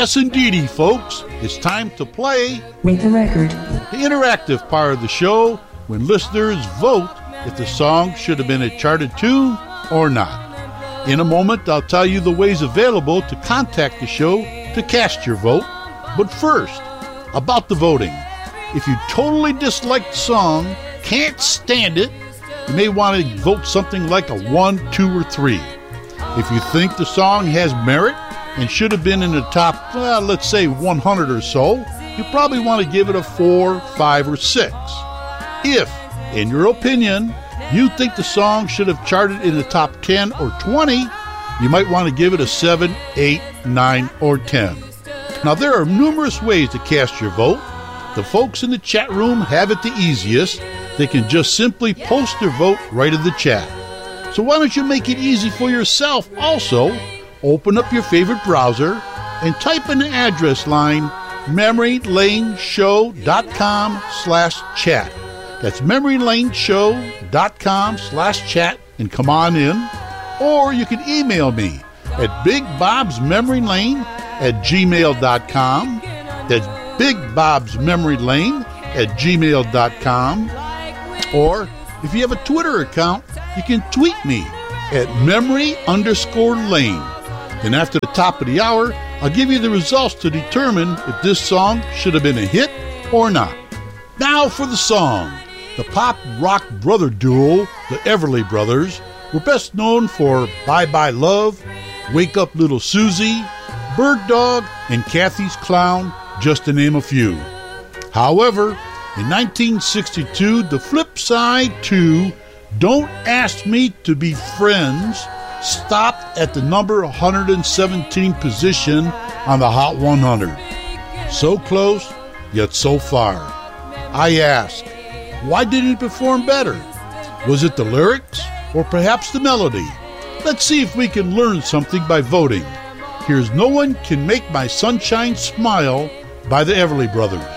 Yes, indeedy, folks. It's time to play Rate the Record, the interactive part of the show when listeners vote if the song should have been a charted tune or not. In a moment, I'll tell you the ways available to contact the show to cast your vote. But first, about the voting. If you totally dislike the song, can't stand it, you may want to vote something like a 1, 2, or 3. If you think the song has merit and should have been in the top, let's say 100 or so, you probably want to give it a 4, 5, or 6. If, in your opinion, you think the song should have charted in the top 10 or 20, you might want to give it a 7, 8, 9, or 10. Now, there are numerous ways to cast your vote. The folks in the chat room have it the easiest. They can just simply post their vote right in the chat. So why don't you make it easy for yourself also? Open up your favorite browser and type in the address line memorylaneshow.com/chat. That's memorylaneshow.com/chat and come on in. Or you can email me at bigbobsmemorylane@gmail.com. That's bigbobsmemorylane@gmail.com. Or if you have a Twitter account, you can tweet me at memory_lane. Then after the top of the hour, I'll give you the results to determine if this song should have been a hit or not. Now for the song. The pop rock brother duo, the Everly Brothers, were best known for Bye Bye Love, Wake Up Little Susie, Bird Dog, and Kathy's Clown, just to name a few. However, in 1962, the flip side to Don't Ask Me to Be Friends stopped at the number 117 position on the Hot 100. So close, yet so far. I ask, why didn't he perform better? Was it the lyrics, or perhaps the melody? Let's see if we can learn something by voting. Here's No One Can Make My Sunshine Smile by the Everly Brothers.